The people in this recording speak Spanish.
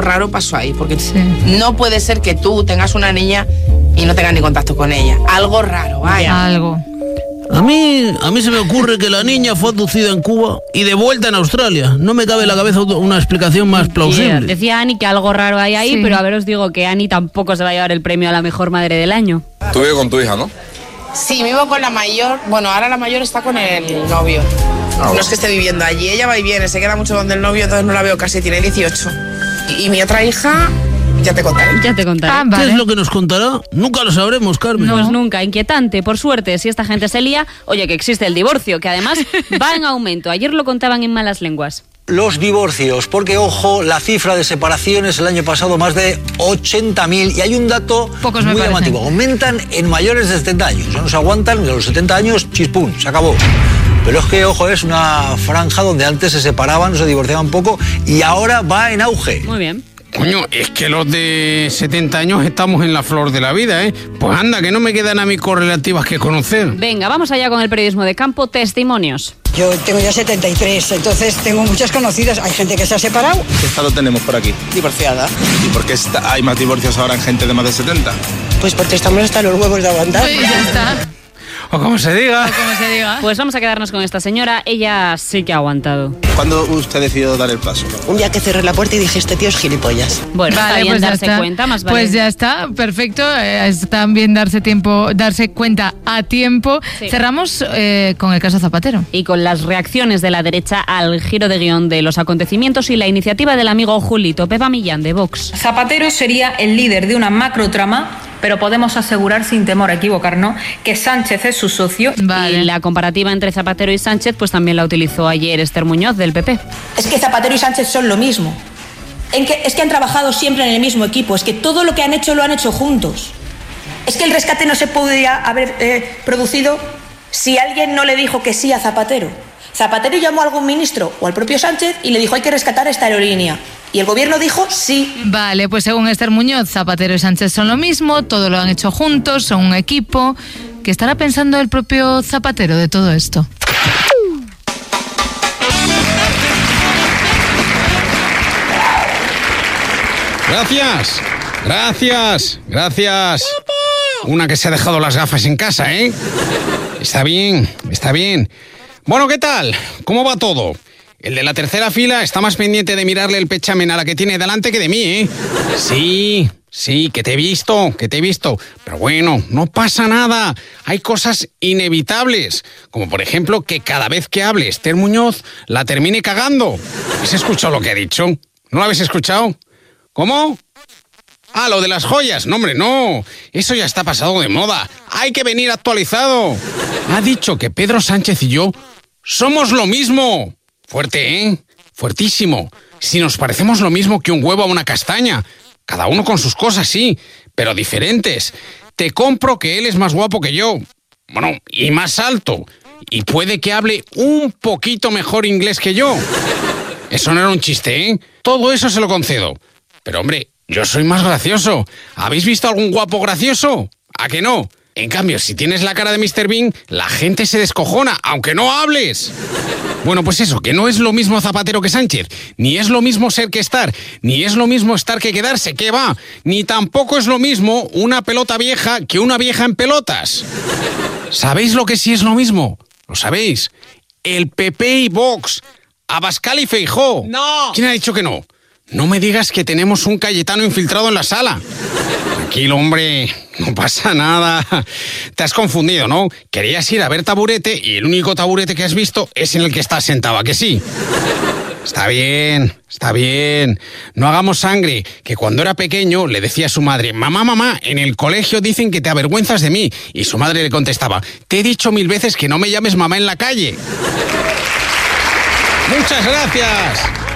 raro pasó ahí, porque no puede ser que tú tengas una niña y no tengas ni contacto con ella. Algo raro, vaya. Algo. A mí se me ocurre que la niña fue abducida en Cuba y de vuelta en Australia. No me cabe en la cabeza una explicación más plausible. Decía Ani que algo raro hay ahí, pero a ver, os digo que Ani tampoco se va a llevar el premio a la mejor madre del año. Tú vives con tu hija, ¿no? Sí, vivo con la mayor. Bueno, ahora la mayor está con el novio. No es que esté viviendo allí, ella va y viene, se queda mucho donde el novio, entonces no la veo casi, tiene 18. Y mi otra hija, ya te contaré. ¿Qué es lo que nos contará? Nunca lo sabremos, Carmen. Pues nunca, inquietante. Por suerte, si esta gente se lía, oye, que existe el divorcio, que además va en aumento. Ayer lo contaban en Malas Lenguas. Los divorcios, porque ojo, la cifra de separaciones el año pasado más de 80.000 y hay un dato muy llamativo, aumentan en mayores de 70 años, no se aguantan, de los 70 años, chispún, se acabó. Pero es que, ojo, es una franja donde antes se separaban, se divorciaban poco y ahora va en auge. Muy bien. Coño, es que los de 70 años estamos en la flor de la vida, ¿eh? Pues anda, que no me quedan a mí correlativas que conocer. Venga, vamos allá con el periodismo de campo, testimonios. Yo tengo ya 73, entonces tengo muchas conocidas. Hay gente que se ha separado. ¿Qué estado tenemos por aquí? Divorciada. ¿Y por qué hay más divorcios ahora en gente de más de 70? Pues porque estamos hasta los huevos de aguantar. Pues ya está. O como se diga. Pues vamos a quedarnos con esta señora, ella sí que ha aguantado. ¿Cuándo usted decidió dar el paso? Un día que cerré la puerta y dije, este tío es gilipollas. Bueno, Vale, está bien pues ya darse está. cuenta, más vale. Pues ya está, perfecto. Está bien darse cuenta a tiempo. Sí. Cerramos con el caso Zapatero. Y con las reacciones de la derecha al giro de guión de los acontecimientos y la iniciativa del amigo Julito Pepa Millán de Vox. Zapatero sería el líder de una macrotrama, pero podemos asegurar sin temor a equivocarnos que Sánchez es su socio. Y la comparativa entre Zapatero y Sánchez pues también la utilizó ayer Esther Muñoz del PP. Es que Zapatero y Sánchez son lo mismo. Es que han trabajado siempre en el mismo equipo. Es que todo lo que han hecho lo han hecho juntos. Es que el rescate no se podría haber producido si alguien no le dijo que sí a Zapatero. Zapatero llamó a algún ministro o al propio Sánchez y le dijo hay que rescatar esta aerolínea. Y el gobierno dijo sí. Vale, pues según Esther Muñoz, Zapatero y Sánchez son lo mismo, todo lo han hecho juntos, son un equipo. ¿Qué estará pensando el propio Zapatero de todo esto? Gracias. Una que se ha dejado las gafas en casa, ¿eh? Está bien. Bueno, ¿qué tal? ¿Cómo va todo? El de la tercera fila está más pendiente de mirarle el pechamen a la que tiene delante que de mí, ¿eh? Sí, que te he visto. Pero bueno, no pasa nada. Hay cosas inevitables. Como por ejemplo que cada vez que hable Esther Muñoz la termine cagando. ¿Has escuchado lo que ha dicho? ¿No lo habéis escuchado? ¿Cómo? Ah, lo de las joyas. No, hombre, no. Eso ya está pasado de moda. Hay que venir actualizado. Ha dicho que Pedro Sánchez y yo somos lo mismo. Fuerte, ¿eh? Fuertísimo. Si nos parecemos lo mismo que un huevo a una castaña. Cada uno con sus cosas, sí, pero diferentes. Te compro que él es más guapo que yo. Bueno, y más alto. Y puede que hable un poquito mejor inglés que yo. Eso no era un chiste, ¿eh? Todo eso se lo concedo. Pero, hombre, yo soy más gracioso. ¿Habéis visto algún guapo gracioso? ¿A que no? En cambio, si tienes la cara de Mr. Bean, la gente se descojona, aunque no hables. Bueno, pues eso, que no es lo mismo Zapatero que Sánchez, ni es lo mismo ser que estar, ni es lo mismo estar que quedarse, ¿qué va? Ni tampoco es lo mismo una pelota vieja que una vieja en pelotas. ¿Sabéis lo que sí es lo mismo? ¿Lo sabéis? El PP y Vox, Abascal y Feijóo. ¡No! ¿Quién ha dicho que no? No me digas que tenemos un Cayetano infiltrado en la sala. Tranquilo, hombre, no pasa nada. Te has confundido, ¿no? Querías ir a ver taburete y el único taburete que has visto es en el que estás sentado, ¿a que sí? Está bien. No hagamos sangre, que cuando era pequeño le decía a su madre, mamá, en el colegio dicen que te avergüenzas de mí. Y su madre le contestaba, te he dicho 1000 veces que no me llames mamá en la calle. Muchas gracias.